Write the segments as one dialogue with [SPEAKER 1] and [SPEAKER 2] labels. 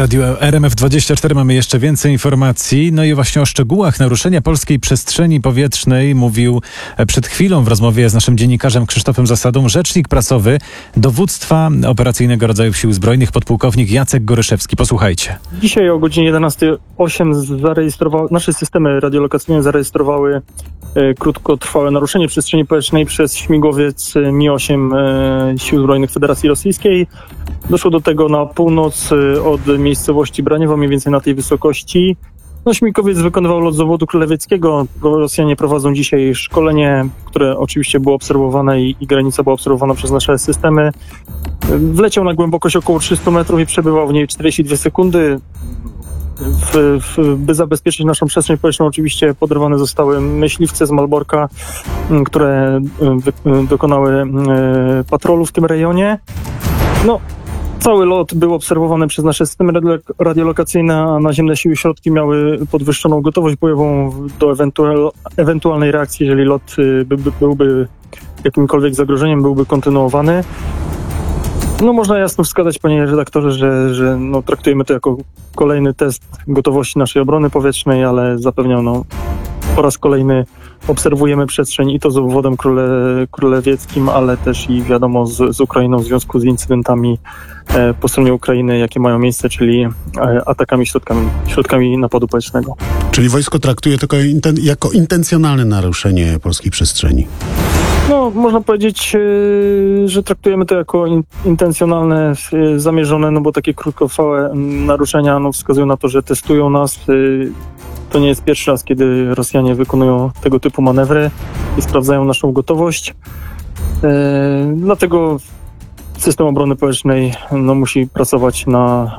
[SPEAKER 1] Radio RMF24 mamy jeszcze więcej informacji. No i właśnie o szczegółach naruszenia polskiej przestrzeni powietrznej mówił przed chwilą w rozmowie z naszym dziennikarzem Krzysztofem Zasadą rzecznik prasowy Dowództwa Operacyjnego Rodzajów Sił Zbrojnych podpułkownik Jacek Goryszewski. Posłuchajcie.
[SPEAKER 2] Dzisiaj o godzinie 11:08 nasze systemy radiolokacyjne zarejestrowały krótkotrwałe naruszenie przestrzeni powietrznej przez śmigłowiec Mi-8 Sił Zbrojnych Federacji Rosyjskiej. Doszło do tego na północ od miejscowości Braniewo, mniej więcej na tej wysokości. Śmigłowiec wykonywał lot z obwodu królewieckiego. Rosjanie prowadzą dzisiaj szkolenie, które oczywiście było obserwowane i granica była obserwowana przez nasze systemy. Wleciał na głębokość około 300 metrów i przebywał w niej 42 sekundy. By zabezpieczyć naszą przestrzeń powietrzną, oczywiście poderwane zostały myśliwce z Malborka, które dokonały patrolu w tym rejonie. Cały lot był obserwowany przez nasze systemy radiolokacyjne, a naziemne siły środki miały podwyższoną gotowość bojową do ewentualnej reakcji, jeżeli lot byłby jakimkolwiek zagrożeniem, byłby kontynuowany. Można jasno wskazać, panie redaktorze, że traktujemy to jako kolejny test gotowości naszej obrony powietrznej, ale zapewniam, po raz kolejny obserwujemy przestrzeń i to z obwodem królewieckim, ale też i wiadomo z Ukrainą w związku z incydentami po stronie Ukrainy, jakie mają miejsce, czyli atakami środkami napadu powietrznego.
[SPEAKER 3] Czyli wojsko traktuje tylko jako intencjonalne naruszenie polskiej przestrzeni?
[SPEAKER 2] Można powiedzieć, że traktujemy to jako intencjonalne, zamierzone, bo takie krótkotrwałe naruszenia wskazują na to, że testują nas. To nie jest pierwszy raz, kiedy Rosjanie wykonują tego typu manewry i sprawdzają naszą gotowość. Dlatego system obrony powietrznej musi pracować na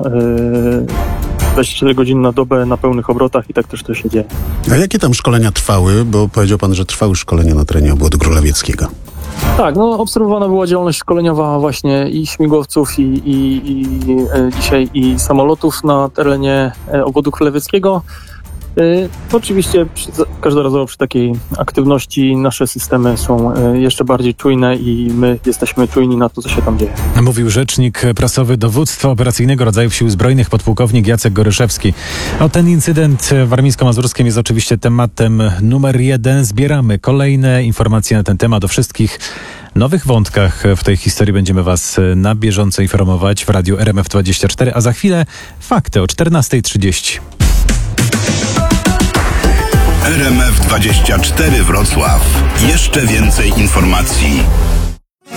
[SPEAKER 2] 24 godziny na dobę na pełnych obrotach i tak też to się dzieje.
[SPEAKER 3] A jakie tam szkolenia trwały? Bo powiedział pan, że trwały szkolenia na terenie obwodu królewieckiego.
[SPEAKER 2] Tak, obserwowana była działalność szkoleniowa właśnie i śmigłowców i dzisiaj i samolotów na terenie obwodu królewieckiego. Oczywiście każdorazowo przy takiej aktywności nasze systemy są jeszcze bardziej czujne i my jesteśmy czujni na to, co się tam dzieje.
[SPEAKER 1] Mówił rzecznik prasowy Dowództwa Operacyjnego Rodzajów Sił Zbrojnych podpułkownik Jacek Goryszewski. Ten incydent w Warmińsko-Mazurskim jest oczywiście tematem numer 1. Zbieramy kolejne informacje na ten temat. O wszystkich nowych wątkach w tej historii będziemy Was na bieżąco informować w radiu RMF24, a za chwilę fakty o 14:30.
[SPEAKER 4] RMF24 Wrocław. Jeszcze więcej informacji.